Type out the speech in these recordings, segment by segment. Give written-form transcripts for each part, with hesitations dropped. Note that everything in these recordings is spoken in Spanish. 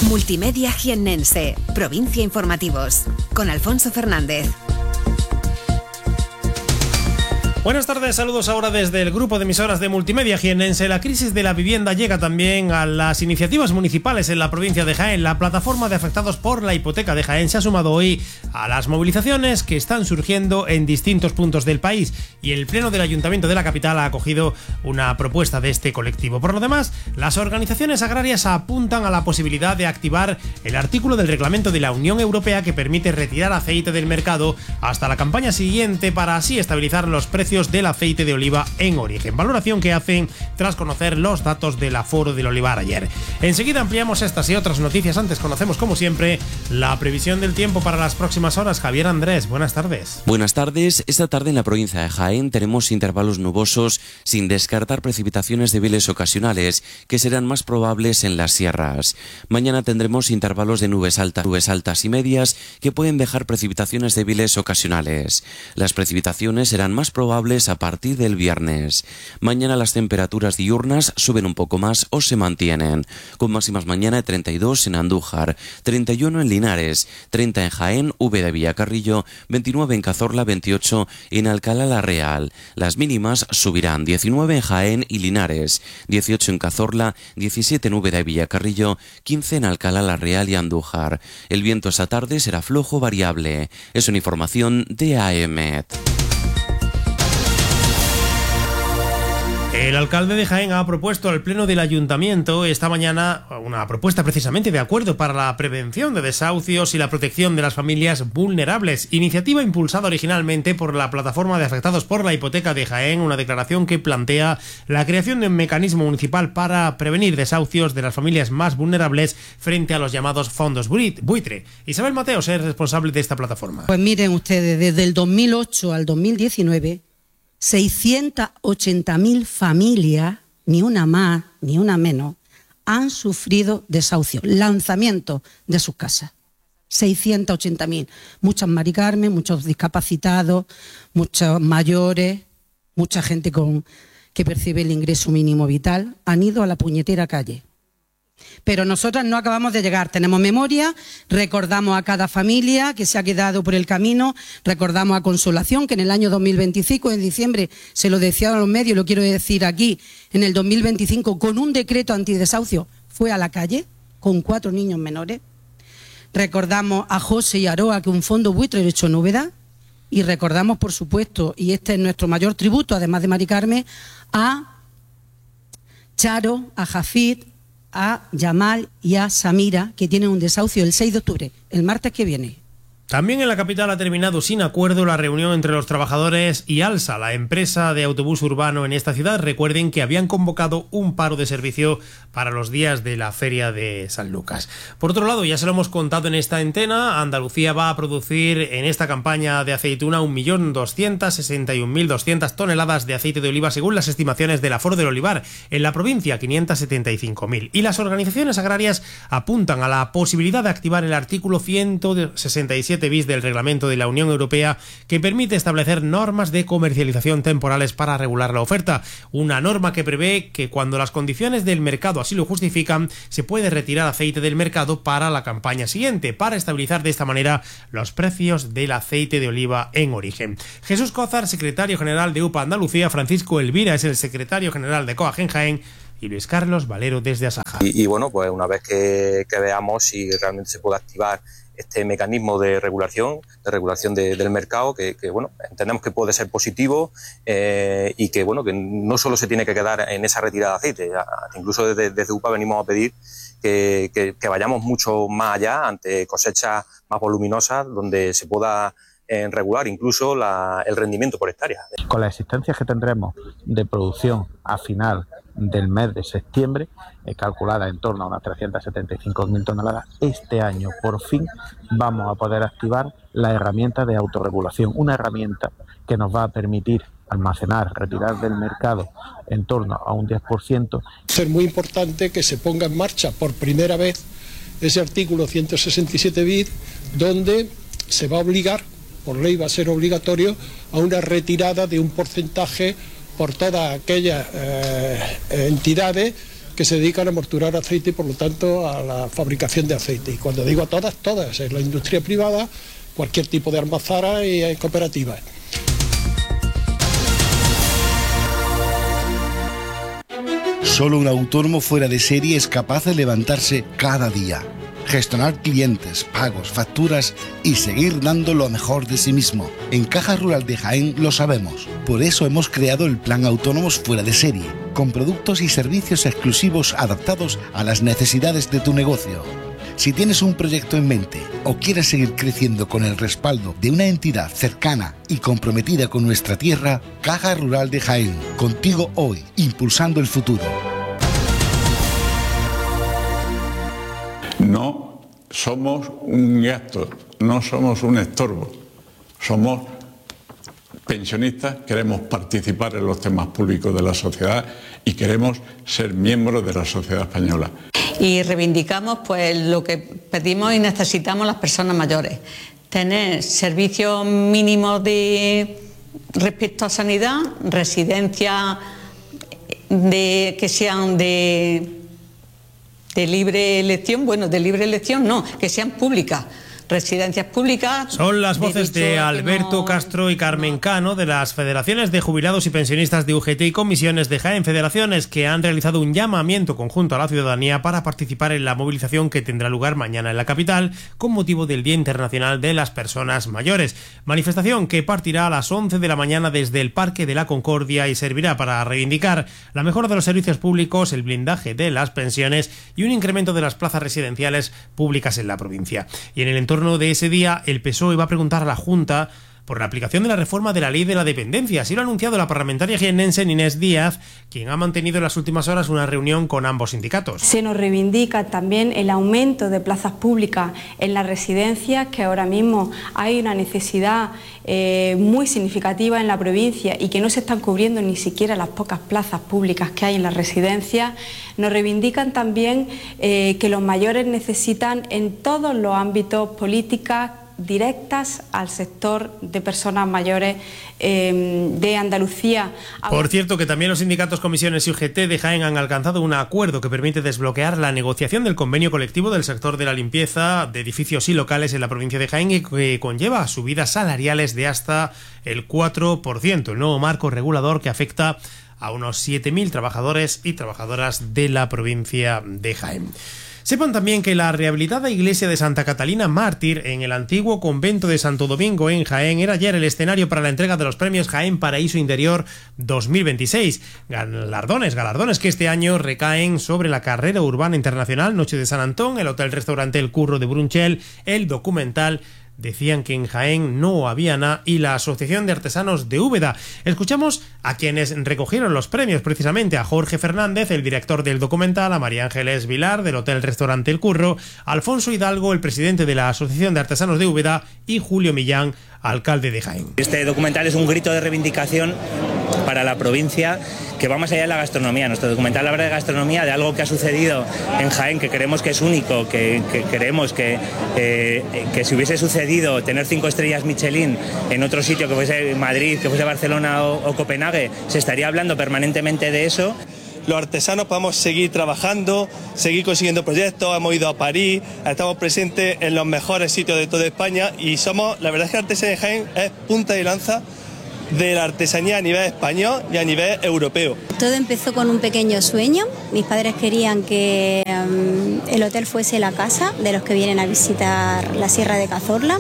Multimedia Jiennense, Provincia Informativos, con Alfonso Fernández. Buenas tardes, saludos ahora desde el grupo de emisoras de Multimedia Jiennense. La crisis de la vivienda llega también a las iniciativas municipales en la provincia de Jaén. La plataforma de afectados por la hipoteca de Jaén se ha sumado hoy a las movilizaciones que están surgiendo en distintos puntos del país, y el pleno del Ayuntamiento de la capital ha acogido una propuesta de este colectivo. Por lo demás, las organizaciones agrarias apuntan a la posibilidad de activar el artículo del reglamento de la Unión Europea que permite retirar aceite del mercado hasta la campaña siguiente para así estabilizar los precios del aceite de oliva en origen, valoración que hacen tras conocer los datos del aforo del olivar ayer. Enseguida ampliamos estas y otras noticias. Antes conocemos, como siempre, la previsión del tiempo para las próximas horas. Javier Andrés, buenas tardes. Buenas tardes. Esta tarde en la provincia de Jaén tenemos intervalos nubosos sin descartar precipitaciones débiles ocasionales que serán más probables en las sierras. Mañana tendremos intervalos de nubes altas y medias que pueden dejar precipitaciones débiles ocasionales. Las precipitaciones serán más probables a partir del viernes. Mañana las temperaturas diurnas suben un poco más o se mantienen, con máximas mañana de 32 en Andújar, 31 en Linares, 30 en Jaén, Úbeda y Villacarrillo, 29 en Cazorla, 28 en Alcalá la Real. Las mínimas subirán 19 en Jaén y Linares, 18 en Cazorla, 17 en Úbeda y Villacarrillo, 15 en Alcalá la Real y Andújar. El viento esta tarde será flojo variable. Es una información de AEMET. El alcalde de Jaén ha propuesto al pleno del ayuntamiento esta mañana una propuesta precisamente de acuerdo para la prevención de desahucios y la protección de las familias vulnerables, iniciativa impulsada originalmente por la plataforma de afectados por la hipoteca de Jaén, una declaración que plantea la creación de un mecanismo municipal para prevenir desahucios de las familias más vulnerables frente a los llamados fondos buitre. Isabel Mateos es responsable de esta plataforma. Pues miren ustedes, desde el 2008 al 2019... 680.000 familias, ni una más ni una menos, han sufrido desahucios, lanzamientos de sus casas. 680.000. Muchas Mari Carmen, muchos discapacitados, muchos mayores, mucha gente que percibe el ingreso mínimo vital, han ido a la puñetera calle. Pero nosotras no acabamos de llegar, tenemos memoria, recordamos a cada familia que se ha quedado por el camino, recordamos a Consolación, que en el año 2025, en diciembre, se lo decía a los medios, lo quiero decir aquí, en el 2025, con un decreto antidesahucio, fue a la calle con 4 niños menores. Recordamos a José y Aroa, que un fondo buitre lo echó en Úbeda, y recordamos, por supuesto, y este es nuestro mayor tributo, además de Mari Carmen, a Charo, a Jafid, a Yamal y a Samira, que tienen un desahucio el 6 de octubre, el martes que viene. También en la capital ha terminado sin acuerdo la reunión entre los trabajadores y Alsa, la empresa de autobús urbano en esta ciudad. Recuerden que habían convocado un paro de servicio para los días de la feria de San Lucas. Por otro lado, ya se lo hemos contado en esta antena, Andalucía va a producir en esta campaña de aceituna 1.261.200 toneladas de aceite de oliva según las estimaciones del aforo del olivar. En la provincia, 575.000. Y las organizaciones agrarias apuntan a la posibilidad de activar el artículo 167 bis del reglamento de la Unión Europea que permite establecer normas de comercialización temporales para regular la oferta. Una norma que prevé que cuando las condiciones del mercado así lo justifican, se puede retirar aceite del mercado para la campaña siguiente, para estabilizar de esta manera los precios del aceite de oliva en origen. Jesús Cózar, secretario general de UPA Andalucía, Francisco Elvira es el secretario general de COAG en Jaén, y Luis Carlos Valero desde Asaja. Y bueno, pues una vez que veamos si realmente se puede activar este mecanismo de regulación del mercado, que bueno, entendemos que puede ser positivo y que bueno, que no solo se tiene que quedar en esa retirada de aceite, incluso desde UPA venimos a pedir que vayamos mucho más allá ante cosechas más voluminosas donde se pueda regular incluso el rendimiento por hectárea. Con las existencias que tendremos de producción a final del mes de septiembre, calculada en torno a unas 375.000 toneladas, este año por fin vamos a poder activar la herramienta de autorregulación, una herramienta que nos va a permitir almacenar, retirar del mercado en torno a un 10%. Es muy importante que se ponga en marcha por primera vez ese artículo 167 bis, donde se va a obligar, por ley va a ser obligatorio, a una retirada de un porcentaje por todas aquellas entidades que se dedican a morturar aceite y por lo tanto a la fabricación de aceite. Y cuando digo a todas, todas, en la industria privada, cualquier tipo de almazara y cooperativas. Solo un autónomo fuera de serie es capaz de levantarse cada día, gestionar clientes, pagos, facturas y seguir dando lo mejor de sí mismo. En Caja Rural de Jaén lo sabemos. Por eso hemos creado el Plan Autónomos Fuera de Serie, con productos y servicios exclusivos adaptados a las necesidades de tu negocio. Si tienes un proyecto en mente o quieres seguir creciendo con el respaldo de una entidad cercana y comprometida con nuestra tierra, Caja Rural de Jaén, contigo hoy, impulsando el futuro. No somos un gasto, no somos un estorbo, somos pensionistas, queremos participar en los temas públicos de la sociedad y queremos ser miembros de la sociedad española. Y reivindicamos pues lo que pedimos y necesitamos las personas mayores, tener servicios mínimos respecto a sanidad, residencias que sean de libre elección, no, que sean públicas. Residencias públicas. Son las voces de Alberto Castro y Carmen Cano de las Federaciones de Jubilados y Pensionistas de UGT y Comisiones de Jaén, federaciones que han realizado un llamamiento conjunto a la ciudadanía para participar en la movilización que tendrá lugar mañana en la capital con motivo del Día Internacional de las Personas Mayores. Manifestación que partirá a las 11 de la mañana desde el Parque de la Concordia y servirá para reivindicar la mejora de los servicios públicos, el blindaje de las pensiones y un incremento de las plazas residenciales públicas en la provincia. Y en el entorno de ese día, el PSOE va a preguntar a la Junta por la aplicación de la reforma de la ley de la dependencia. Así lo ha anunciado la parlamentaria jiennense Inés Díaz, quien ha mantenido en las últimas horas una reunión con ambos sindicatos. Se nos reivindica también el aumento de plazas públicas en las residencias, que ahora mismo hay una necesidad muy significativa en la provincia y que no se están cubriendo ni siquiera las pocas plazas públicas que hay en las residencias. Nos reivindican también que los mayores necesitan en todos los ámbitos políticas directas al sector de personas mayores de Andalucía. Por cierto, que también los sindicatos, comisiones y UGT de Jaén han alcanzado un acuerdo que permite desbloquear la negociación del convenio colectivo del sector de la limpieza de edificios y locales en la provincia de Jaén y que conlleva subidas salariales de hasta el 4%, el nuevo marco regulador que afecta a unos 7.000 trabajadores y trabajadoras de la provincia de Jaén. Sepan también que la rehabilitada iglesia de Santa Catalina Mártir en el antiguo convento de Santo Domingo en Jaén era ayer el escenario para la entrega de los premios Jaén Paraíso Interior 2026. Galardones que este año recaen sobre la carrera urbana internacional Noche de San Antón, el hotel-restaurante El Curro de Brunchel, el documental Decían que en Jaén no había nada y la Asociación de Artesanos de Úbeda. Escuchamos a quienes recogieron los premios, precisamente a Jorge Fernández, el director del documental, a María Ángeles Vilar, del hotel-restaurante El Curro, Alfonso Hidalgo, el presidente de la Asociación de Artesanos de Úbeda, y Julio Millán, alcalde de Jaén. Este documental es un grito de reivindicación para la provincia que va más allá de la gastronomía. Nuestro documental habla de gastronomía, de algo que ha sucedido en Jaén, que creemos que es único, que creemos que si hubiese sucedido tener 5 estrellas Michelin en otro sitio, que fuese Madrid, que fuese Barcelona o Copenhague, se estaría hablando permanentemente de eso. Los artesanos podemos seguir trabajando, seguir consiguiendo proyectos, hemos ido a París, estamos presentes en los mejores sitios de toda España y somos, la verdad es que Artesanía de Jaén es punta de lanza de la artesanía a nivel español y a nivel europeo. Todo empezó con un pequeño sueño. Mis padres querían que el hotel fuese la casa de los que vienen a visitar la Sierra de Cazorla.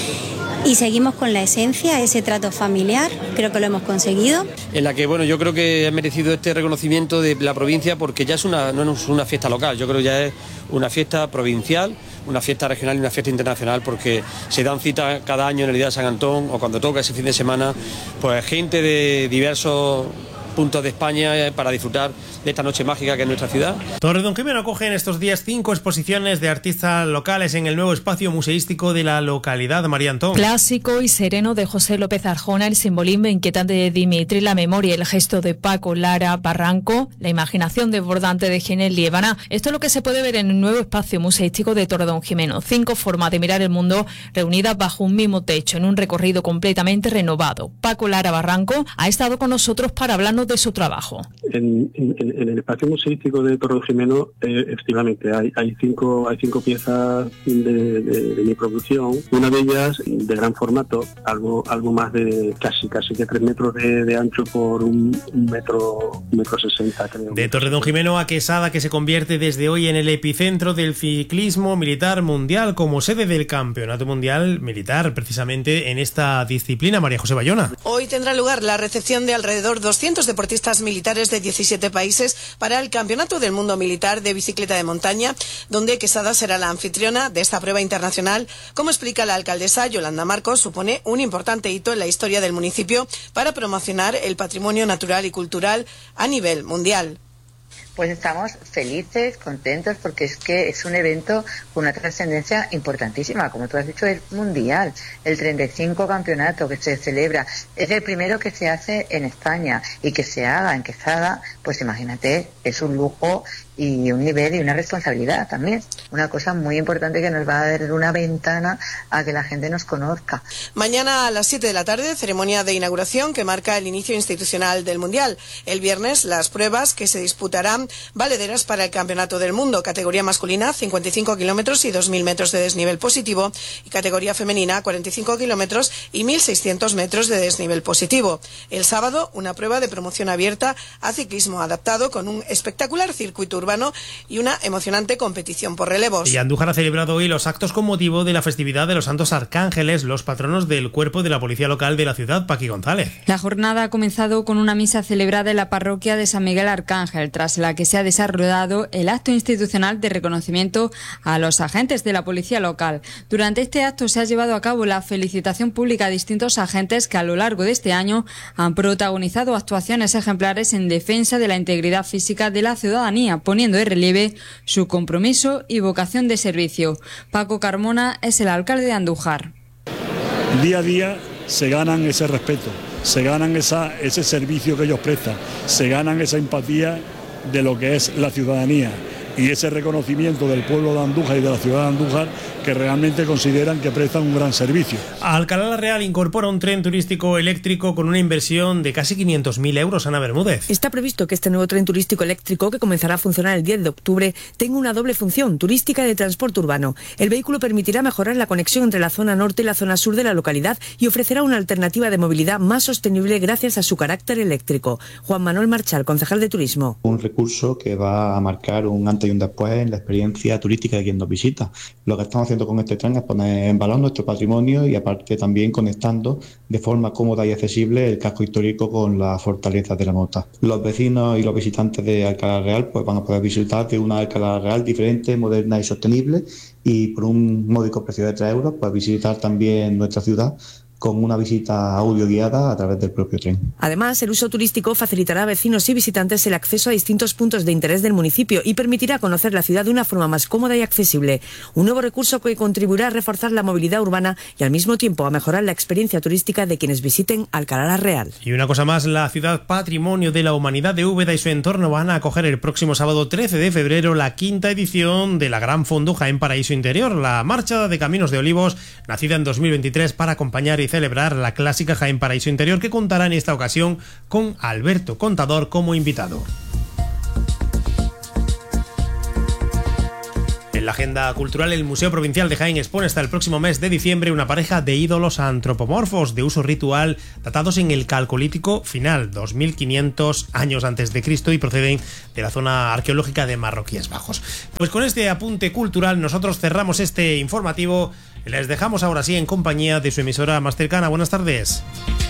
Y seguimos con la esencia, ese trato familiar, creo que lo hemos conseguido. En la que, bueno, yo creo que ha merecido este reconocimiento de la provincia porque ya no es una fiesta local, yo creo que ya es una fiesta provincial, una fiesta regional y una fiesta internacional, porque se dan citas cada año en el Día de San Antón o cuando toca ese fin de semana, pues gente de diversos puntos de España para disfrutar de esta noche mágica que es nuestra ciudad. Torredonjimeno acoge en estos días 5 exposiciones de artistas locales en el nuevo espacio museístico de la localidad. María Antón. Clásico y sereno de José López Arjona, el simbolismo inquietante de Dimitri, la memoria y el gesto de Paco Lara Barranco, la imaginación desbordante de Ginés Liébana. Esto es lo que se puede ver en el nuevo espacio museístico de Torredonjimeno. 5 formas de mirar el mundo reunidas bajo un mismo techo en un recorrido completamente renovado. Paco Lara Barranco ha estado con nosotros para hablarnos de su trabajo. En el espacio museístico de Torredonjimeno, efectivamente, hay cinco piezas de mi producción. Una de ellas de gran formato, algo más de casi que 3 metros de ancho por un metro 60, creo. De Torredonjimeno a Quesada, que se convierte desde hoy en el epicentro del ciclismo militar mundial, como sede del Campeonato Mundial Militar, precisamente en esta disciplina. María José Bayona. Hoy tendrá lugar la recepción de alrededor 200 deportistas militares de 17 países para el Campeonato del Mundo Militar de Bicicleta de Montaña, donde Quesada será la anfitriona de esta prueba internacional. Como explica la alcaldesa Yolanda Marcos, supone un importante hito en la historia del municipio para promocionar el patrimonio natural y cultural a nivel mundial. Pues estamos felices, contentos, porque es que es un evento con una trascendencia importantísima. Como tú has dicho, es mundial. El 35 campeonato que se celebra es el primero que se hace en España, y que se haga en Quesada, pues imagínate, es un lujo y un nivel y una responsabilidad también. Una cosa muy importante que nos va a dar una ventana a que la gente nos conozca. Mañana a las 7 de la tarde, ceremonia de inauguración que marca el inicio institucional del Mundial. El viernes, las pruebas que se disputarán valederas para el Campeonato del Mundo, categoría masculina 55 kilómetros y 2.000 metros de desnivel positivo, y categoría femenina 45 kilómetros y 1.600 metros de desnivel positivo. El sábado, una prueba de promoción abierta a ciclismo adaptado con un espectacular circuito urbano y una emocionante competición por relevos. Y Andújar ha celebrado hoy los actos con motivo de la festividad de los Santos Arcángeles, los patronos del cuerpo de la policía local de la ciudad. Paqui González. La jornada ha comenzado con una misa celebrada en la parroquia de San Miguel Arcángel, tras la que se ha desarrollado el acto institucional de reconocimiento a los agentes de la policía local. Durante este acto se ha llevado a cabo la felicitación pública a distintos agentes que a lo largo de este año han protagonizado actuaciones ejemplares en defensa de la integridad física de la ciudadanía, poniendo de relieve su compromiso y vocación de servicio. Paco Carmona es el alcalde de Andújar. Día a día se ganan ese respeto, se ganan ese servicio que ellos prestan, se ganan esa empatía de lo que es la ciudadanía y ese reconocimiento del pueblo de Andújar y de la ciudad de Andújar, que realmente consideran que prestan un gran servicio. Alcalá la Real incorpora un tren turístico eléctrico con una inversión de casi 500.000 euros. Ana Bermúdez. Está previsto que este nuevo tren turístico eléctrico, que comenzará a funcionar el 10 de octubre, tenga una doble función, turística y de transporte urbano. El vehículo permitirá mejorar la conexión entre la zona norte y la zona sur de la localidad y ofrecerá una alternativa de movilidad más sostenible gracias a su carácter eléctrico. Juan Manuel Marchal, concejal de Turismo. Un recurso que va a marcar un antes y un después en la experiencia turística de quien nos visita. Lo que estamos haciendo con este tren es poner en valor nuestro patrimonio y aparte también conectando de forma cómoda y accesible el casco histórico con la fortaleza de la Mota. Los vecinos y los visitantes de Alcalá la Real pues van a poder disfrutar de una Alcalá la Real diferente, moderna y sostenible, y por un módico precio de 3 euros pues visitar también nuestra ciudad con una visita audio guiada a través del propio tren. Además, el uso turístico facilitará a vecinos y visitantes el acceso a distintos puntos de interés del municipio y permitirá conocer la ciudad de una forma más cómoda y accesible. Un nuevo recurso que contribuirá a reforzar la movilidad urbana y al mismo tiempo a mejorar la experiencia turística de quienes visiten Alcalá la Real. Y una cosa más, la ciudad Patrimonio de la Humanidad de Úbeda y su entorno van a acoger el próximo sábado 13 de febrero la 5ª edición de la Gran Fondo Jaén Paraíso Interior, la marcha de Caminos de Olivos, nacida en 2023 para acompañar y celebrar la clásica Jaén Paraíso Interior, que contará en esta ocasión con Alberto Contador como invitado. En la agenda cultural, el Museo Provincial de Jaén expone hasta el próximo mes de diciembre una pareja de ídolos antropomorfos de uso ritual datados en el Calcolítico final, 2500 años antes de Cristo, y proceden de la zona arqueológica de Marroquíes Bajos. Pues con este apunte cultural nosotros cerramos este informativo. Les dejamos ahora sí en compañía de su emisora más cercana. Buenas tardes.